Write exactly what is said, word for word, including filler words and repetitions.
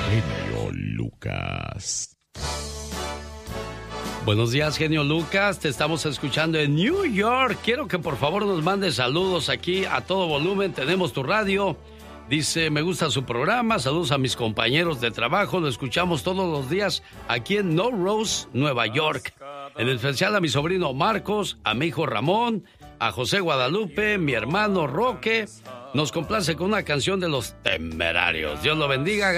genio Lucas. Buenos días, genio Lucas. Te estamos escuchando en New York. Quiero que por favor nos mandes saludos aquí a todo volumen. Tenemos tu radio. Dice, me gusta su programa. Saludos a mis compañeros de trabajo. Lo escuchamos todos los días aquí en No Rose, Nueva York. En especial a mi sobrino Marcos, a mi hijo Ramón, a José Guadalupe, mi hermano Roque. Nos complace con una canción de Los Temerarios. Dios lo bendiga.